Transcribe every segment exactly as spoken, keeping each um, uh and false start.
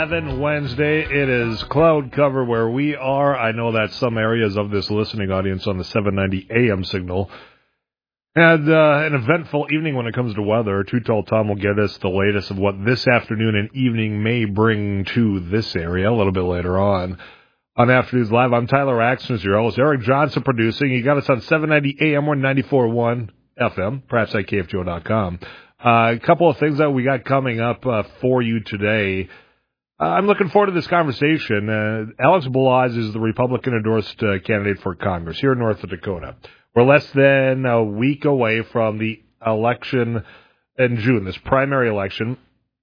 Wednesday, it is cloud cover where we are. I know that some areas of this listening audience on the seven ninety A M signal had uh, an eventful evening when it comes to weather. Too Tall Tom will get us the latest of what this afternoon and evening may bring to this area a little bit later on. On Afternoons Live, I'm Tyler Axton, your host. Eric Johnson producing. You got us on seven ninety A M or ninety-four point one F M, perhaps at K F G O dot com. Uh, a couple of things that we got coming up uh, for you today. Uh, I'm looking forward to this conversation. Uh, Alex Balazs is the Republican-endorsed uh, candidate for Congress here in North Dakota. We're less than a week away from the election in June, this primary election.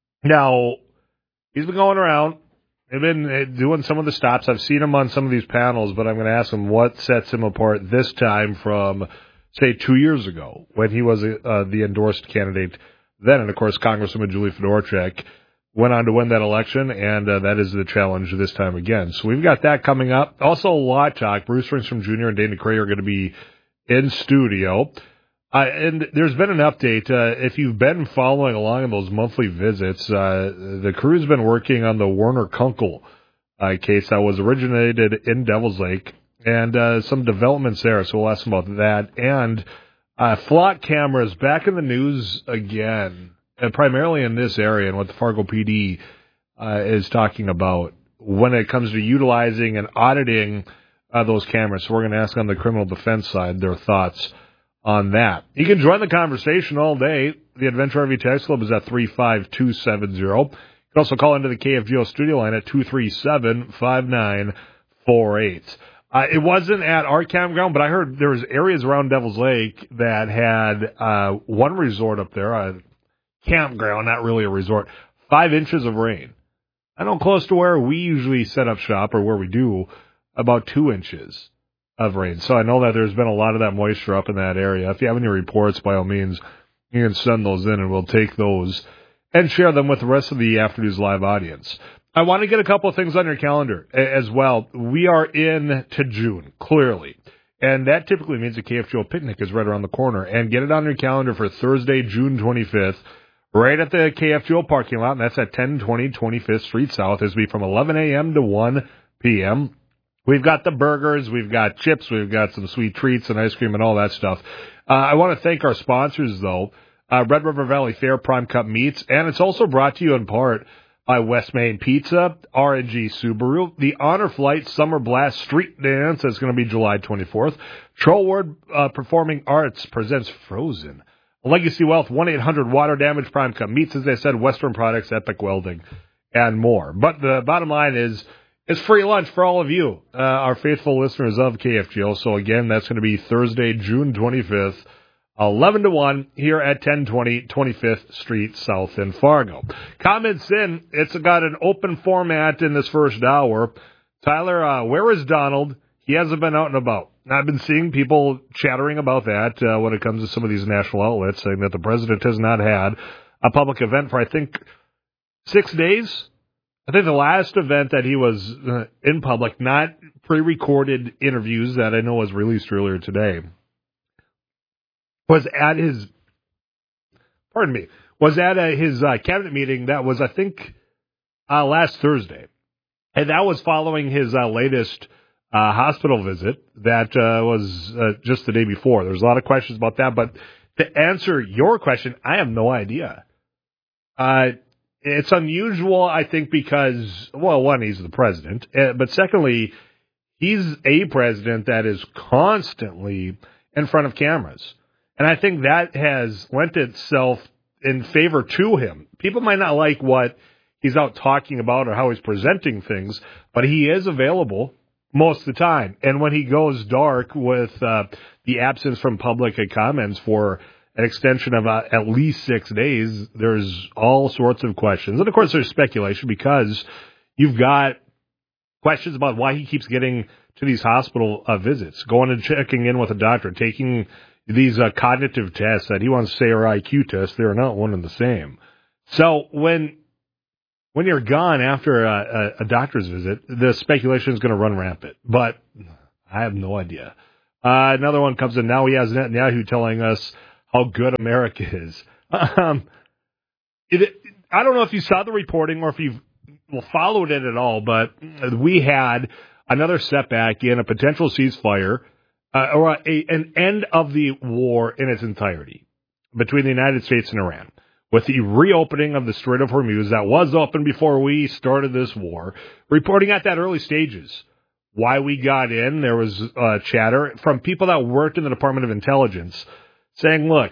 Now, he's been going around. They've been doing some of the stops. I've seen him on some of these panels, but I'm going to ask him what sets him apart this time from, say, two years ago when he was uh, the endorsed candidate then. And, of course, Congresswoman Julie Fedorchak went on to win that election, and uh, that is the challenge this time again. So we've got that coming up. Also, Law Talk. Bruce Ringstrom Junior and Dana Cray are going to be in studio. Uh, and there's been an update. Uh, if you've been following along in those monthly visits, uh, the crew's been working on the Werner Kunkel uh, case that was originated in Devil's Lake, and uh, some developments there. So we'll ask about that. And uh, flock cameras back in the news again. And primarily in this area and what the Fargo P D uh, is talking about when it comes to utilizing and auditing uh, those cameras. So we're going to ask on the criminal defense side their thoughts on that. You can join the conversation all day. The Adventure R V Text Club is at three five two seven zero. You can also call into the K F G O studio line at two three seven, five nine four eight. Uh, it wasn't at our campground, but I heard there was areas around Devil's Lake that had uh, one resort up there, uh, campground, not really a resort, five inches of rain. I know close to where we usually set up shop, or where we do, about two inches of rain. So I know that there's been a lot of that moisture up in that area. If you have any reports, by all means, you can send those in, and we'll take those and share them with the rest of the Afternoons Live audience. I want to get a couple of things on your calendar as well. We are in to June, clearly. And that typically means the K F G O picnic is right around the corner. And get it on your calendar for Thursday, June twenty-fifth. Right at the K F G O parking lot, and that's at ten twenty twenty-fifth Street South. This will be from eleven a.m. to one p.m. We've got the burgers, we've got chips, we've got some sweet treats and ice cream and all that stuff. Uh, I want to thank our sponsors, though, uh, Red River Valley Fair, Prime Cup Meats, and it's also brought to you in part by West Main Pizza, R and G Subaru, the Honor Flight Summer Blast Street Dance, that's going to be July twenty-fourth. Trollward uh, Performing Arts presents Frozen. Legacy Wealth, one eight hundred Water Damage, Prime Cup Meats, as I said, Western Products, Epic Welding, and more. But the bottom line is, it's free lunch for all of you, uh, our faithful listeners of K F G O. So again, that's going to be Thursday, June twenty-fifth, eleven to one, here at ten twenty twenty-fifth Street South in Fargo. Comments in, it's got an open format in this first hour. Tyler, uh, where is Donald? He hasn't been out and about. I've been seeing people chattering about that uh, when it comes to some of these national outlets, saying that the president has not had a public event for, I think, six days. I think the last event that he was uh, in public, not pre-recorded interviews that I know was released earlier today, was at his, pardon me, was at uh, his uh, cabinet meeting that was, I think, uh, last Thursday. And that was following his uh, latest Uh, hospital visit that uh, was uh, just the day before. There's a lot of questions about that, but to answer your question, I have no idea. Uh, it's unusual, I think, because, well, one, he's the president, uh, but secondly, he's a president that is constantly in front of cameras. And I think that has lent itself in favor to him. People might not like what he's out talking about or how he's presenting things, but he is available most of the time. And when he goes dark with uh, the absence from public comments for an extension of uh, at least six days, there's all sorts of questions. And, of course, there's speculation because you've got questions about why he keeps getting to these hospital uh, visits, going and checking in with a doctor, taking these uh, cognitive tests that he wants to say are I Q tests. They're not one and the same. So when When you're gone after a, a, a doctor's visit, the speculation is going to run rampant. But I have no idea. Uh, another one comes in now. He has Netanyahu telling us how good America is. Um, it, I don't know if you saw the reporting or if you've well, followed it at all, but we had another setback in a potential ceasefire uh, or a, an end of the war in its entirety between the United States and Iran. With the reopening of the Strait of Hormuz that was open before we started this war, reporting at that early stages why we got in, there was uh, chatter from people that worked in the Department of Intelligence saying, look,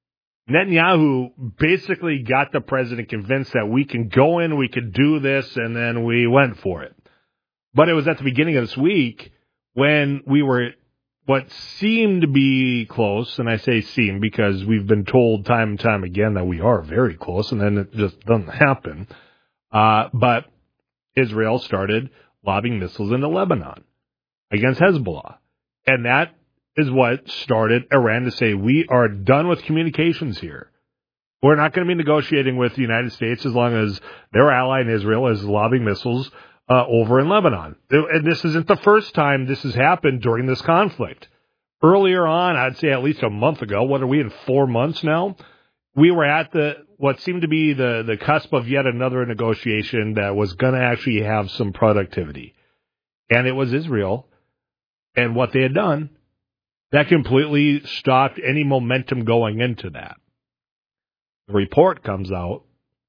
Netanyahu basically got the president convinced that we can go in, we could do this, and then we went for it. But it was at the beginning of this week when we were what seemed to be close, and I say seem because we've been told time and time again that we are very close, and then it just doesn't happen. Uh, but Israel started lobbing missiles into Lebanon against Hezbollah. And that is what started Iran to say, we are done with communications here. We're not going to be negotiating with the United States as long as their ally in Israel is lobbing missiles uh, over in Lebanon. And this isn't the first time this has happened during this conflict. Earlier on, I'd say at least a month ago, what are we in, four months now? We were at the what seemed to be the, the cusp of yet another negotiation that was going to actually have some productivity. And it was Israel and what they had done that completely stopped any momentum going into that. The report comes out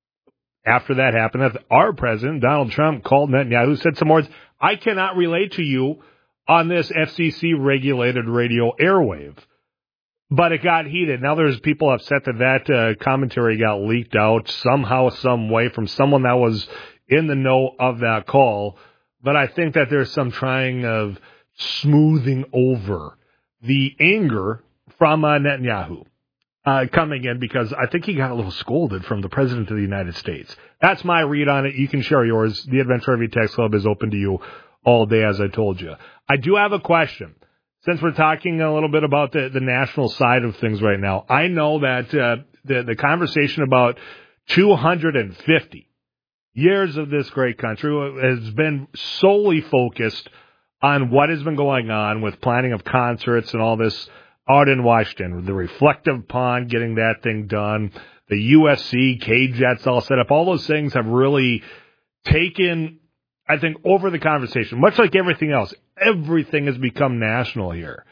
after that happened that our president, Donald Trump, called Netanyahu, said some words, I cannot relate to you on this F C C-regulated radio airwave. But it got heated. Now there's people upset that that uh, commentary got leaked out somehow, some way from someone that was in the know of that call. But I think that there's some trying of smoothing over the anger from uh, Netanyahu uh, coming in because I think he got a little scolded from the president of the United States. That's my read on it. You can share yours. The Adventure Review Text Club is open to you all day, as I told you. I do have a question. Since we're talking a little bit about the, the national side of things right now, I know that uh, the, the conversation about two hundred fifty years of this great country has been solely focused on what has been going on with planning of concerts and all this out in Washington, the reflective pond, getting that thing done, the U S C, K-Jets all set up. All those things have really taken, I think, over the conversation, much like everything else. Everything has become national here.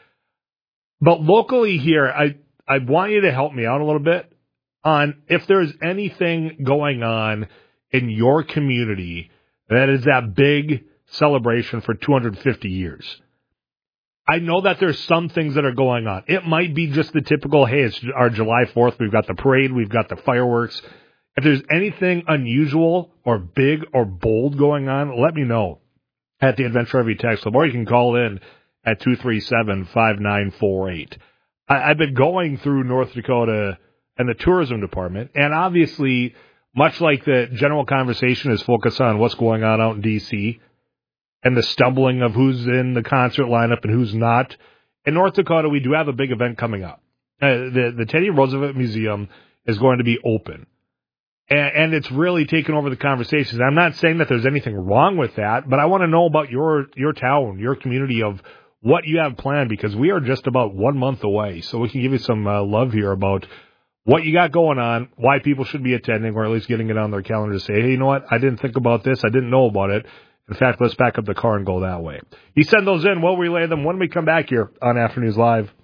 But locally here, I, I want you to help me out a little bit on if there's anything going on in your community that is that big celebration for two hundred fifty years. I know that there's some things that are going on. It might be just the typical, hey, it's our July fourth, we've got the parade, we've got the fireworks. If there's anything unusual or big or bold going on, let me know at the Adventure Review Text Club, or you can call in at two three seven, five nine four eight. I, I've been going through North Dakota and the tourism department, and obviously, much like the general conversation is focused on what's going on out in D C and the stumbling of who's in the concert lineup and who's not, in North Dakota, we do have a big event coming up. Uh, the, the Teddy Roosevelt Museum is going to be open. And it's really taken over the conversations. I'm not saying that there's anything wrong with that, but I want to know about your your town, your community, of what you have planned, because we are just about one month away. So we can give you some uh, love here about what you got going on, why people should be attending, or at least getting it on their calendar to say, hey, you know what, I didn't think about this, I didn't know about it. In fact, let's back up the car and go that way. You send those in, we'll relay them when we come back here on Afternoons Live.